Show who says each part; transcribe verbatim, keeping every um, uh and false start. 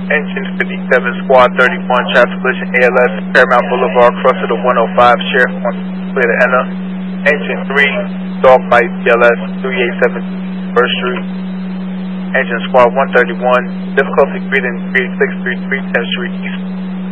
Speaker 1: Engine fifty-seven, Squad thirty-one, traffic collision A L S, Paramount Boulevard, cross to the one oh five, Sheriff one, clear to enter. Engine three, Dogfight B L S, three eighty-seven First Street. Engine Squad one thirty-one, difficulty greeting three six three three tenth Street East.